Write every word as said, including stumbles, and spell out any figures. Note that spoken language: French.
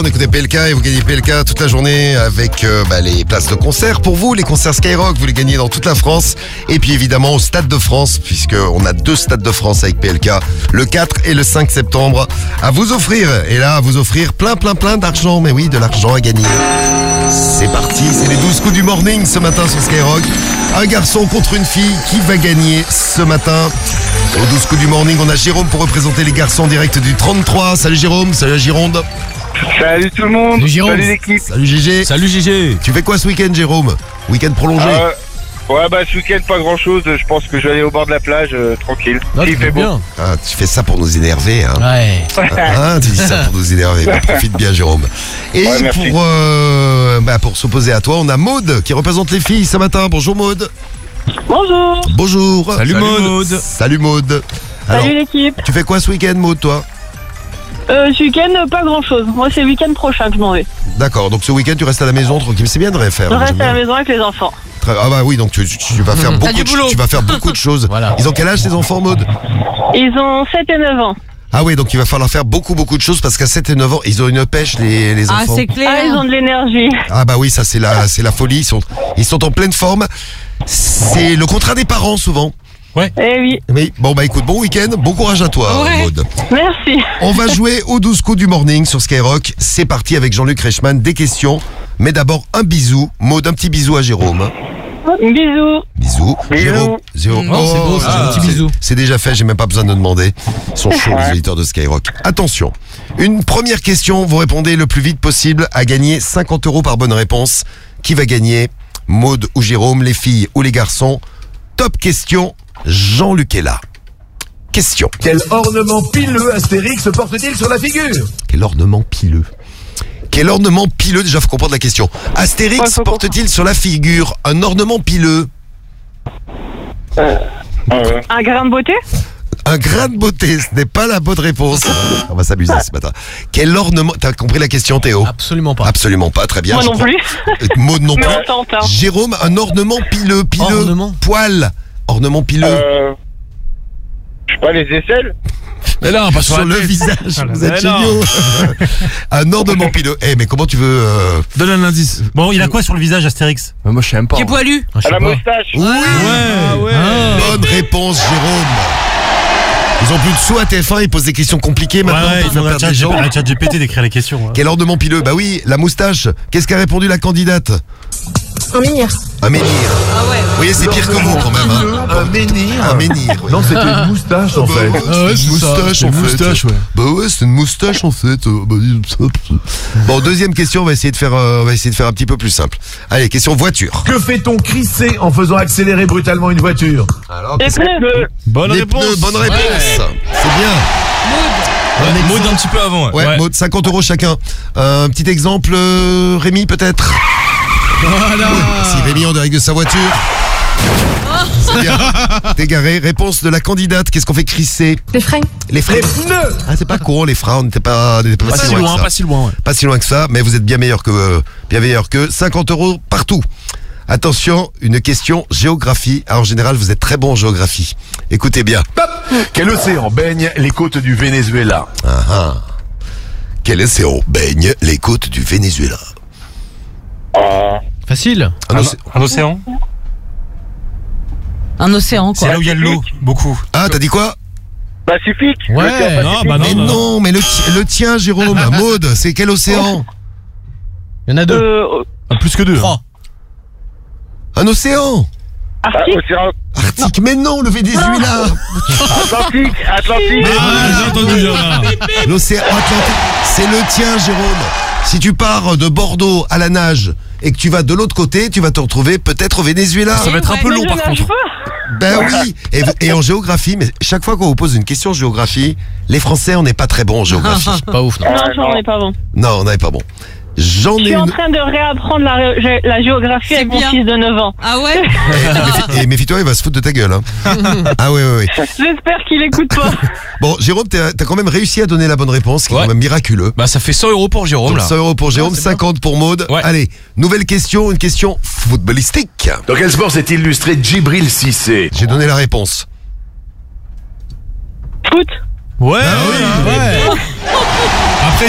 On écoutez P L K et vous gagnez P L K toute la journée avec euh, bah, les places de concert pour vous, les concerts Skyrock, vous les gagnez dans toute la France et puis évidemment au Stade de France puisqu'on a deux Stades de France avec P L K, le quatre et le cinq septembre à vous offrir et là à vous offrir plein plein plein d'argent, mais oui de l'argent à gagner. C'est parti, c'est les douze coups du morning ce matin sur Skyrock. Un garçon contre une fille, qui va gagner ce matin? Aux douze coups du morning, on a Jérôme pour représenter les garçons en direct du trente-trois. Salut Jérôme, salut la Gironde. Salut tout le monde. Salut Jérôme. Salut l'équipe. Salut Gégé. Salut Gégé. Tu fais quoi ce week-end Jérôme? Week-end prolongé? Euh, Ouais bah ce week-end pas grand chose, je pense que je vais aller au bord de la plage, euh, tranquille. Non, Il tu fait fais beau. bien. Ah, tu fais ça pour nous énerver, hein? Ouais. Hein, tu dis ça pour nous énerver. Bah, profite bien, Jérôme. Et Ouais, merci. pour euh, bah, pour s'opposer à toi, on a Maude qui représente les filles ce matin. Bonjour Maude. Bonjour. Bonjour. Salut, Maude. Salut Maude. Alors, Salut l'équipe. tu fais quoi ce week-end, Maude, toi? Euh, ce week-end, euh, pas grand chose. Moi, c'est le week-end prochain que je m'en vais. D'accord. Donc ce week-end, tu restes à la maison tranquille. C'est bien de rien faire. Je Moi, reste j'aime à la bien. maison avec les enfants. Très- Ah bah oui, donc tu, tu- tu vas faire beaucoup du de, boulot. tu vas faire beaucoup de choses. Voilà. Ils ont quel âge tes enfants, Maude? Ils ont sept et neuf ans. Ah oui, donc il va falloir faire beaucoup beaucoup de choses parce qu'à sept et neuf ans, ils ont une pêche les, les Ah, enfants. c'est clair. Ah, ils ont de l'énergie. Ah bah oui, ça c'est la c'est la folie, ils sont ils sont en pleine forme. C'est le contrat des parents souvent. Eh oui, Mais bon bah écoute, bon week-end, bon courage à toi Ouais. Maude. merci. On va jouer aux douze coups du morning sur Skyrock. C'est parti avec Jean-Luc Reichmann, des questions. Mais d'abord un bisou, Maude, un petit bisou à Jérôme. Bisous. Bisous. Bisous. Jérôme, Jérôme. Oh, c'est beau, ça, un petit bisou. C'est déjà fait, j'ai même pas besoin de demander. Ils sont chauds les auditeurs de Skyrock. Attention, une première question, vous répondez le plus vite possible à gagner cinquante euros par bonne réponse. Qui va gagner? Maude ou Jérôme, les filles ou les garçons? Top question, Jean-Luc est là. Question. Quel ornement pileux Astérix porte-t-il sur la figure? Quel ornement pileux? Quel ornement pileux? Déjà, faut comprendre la question. Ouais, Astérix faut porte-t-il sur la figure un ornement pileux? Ah ouais. Un grain de beauté? Un grain de beauté, ce n'est pas la bonne réponse. On va s'amuser ce matin. Quel ornement... T'as compris la question, Théo? Absolument pas. Absolument pas, très bien. Moi je non crois. plus. Euh, Maud non Mais plus. on tente, hein. Jérôme, un ornement pileux, pileux. Ornement. Poil. Ornement pileux. Euh, je sais pas, les aisselles. Mais là, pas sur, Sur la le tête. visage, vous êtes Mais non. géniaux. Un ornement pileux. Eh, mais comment tu veux... euh, Donne un indice. Bon, il a quoi sur le visage, Astérix? Bah, moi, je sais même pas. Qui est poilu. Ah, je À sais la pas. moustache. Oui. Ah ouais. Bonne réponse, Jérôme. Ils ont plus de sous à T F un, ils posent des questions compliquées Ouais, maintenant ouais, pour ils faire ont un perdre chat, les gens. un chat G P T d'écrire les questions. hein. Quel ornement pileux? Bah oui, la moustache. Qu'est-ce qu'a répondu la candidate? Un menhir. Un menhir. Ah ouais. Vous voyez, c'est pire que vous quand même. Hein. Un menhir. Un menhir. oui. Non, c'était une moustache en Bah fait. ouais, Ah ouais, c'est une c'est ça, moustache c'est en une fait. moustache, ouais. Bah ouais, c'est une moustache en fait. Euh, bah, dis- Bon, deuxième question, on va essayer de faire, euh, on va essayer de faire un petit peu plus simple. Allez, question voiture. Que fait-on crisser en faisant accélérer brutalement une voiture? Alors, Les pneus. Bonne les réponse. pneus, bonne réponse. C'est bien. Ouais, Maud un petit peu avant. Ouais, Maud, cinquante euros chacun. Euh, un petit exemple, euh, Rémi peut-être. Voilà. Si Rémi en direct de sa voiture. C'est bien. T'es garé. Réponse de la candidate. Qu'est-ce qu'on fait crisser? Les freins. Les freins. Les pneus. Ah, c'est pas courant, les freins. On n'était pas, on n'était pas, Pas si que loin, ça. pas si loin. ouais. Pas si loin que ça, mais vous êtes bien meilleur que, euh, bien meilleur que cinquante euros partout. Attention, une question géographie. Alors, en général, vous êtes très bon en géographie. Écoutez bien. Hop. Quel océan baigne les côtes du Venezuela? Ah, ah. Quel océan baigne les côtes du Venezuela? Ah, Facile. Un Un, océ- un océan. Un océan, C'est quoi. là où il y a de l'eau, beaucoup. Ah, t'as dit quoi? Pacifique. Ouais. L'océan Non, Pacifique. bah non, Mais non. non, mais le, ti- le tien, Jérôme. Maude, c'est quel océan? Il y en a deux. Euh, Ah, plus que deux. Trois. Un océan Ah, Arctique. océan Arctique. Mais non, le Venezuela. Atlantique. Atlantique. Ah, j'ai entendu Gérard. L'océan Atlantique, c'est le tien, Jérôme. Si tu pars de Bordeaux à la nage et que tu vas de l'autre côté, tu vas te retrouver peut-être au Venezuela. Ça va être un peu Mais long je par nage contre. pas. Ben oui. Et, et en géographie, mais chaque fois qu'on vous pose une question de géographie, les Français, on n'est pas très bons en géographie. Pas ouf, non. Non, j'en ai pas bon. Non, on n'est pas bon. J'en Je ai suis en une. train de réapprendre la, ré- la géographie C'est avec bien. mon fils de neuf ans. Ah ouais. Et, méfie- et méfie-toi, il va se foutre de ta gueule. Hein. Ah oui, oui, oui. J'espère qu'il écoute pas. Bon, Jérôme, t'as t'as quand même réussi à donner la bonne réponse, ce qui est Ouais. quand même miraculeux. Bah, ça fait cent euros pour Jérôme, Donc là. cent euros pour Jérôme, Ouais, c'est bien. cinquante pour Maude. Ouais. Allez, nouvelle question, une question footballistique. Dans quel sport s'est illustré Djibril Cissé? J'ai donné la réponse. Foot. Ouais, Ah oui, ouais. Ouais. Après,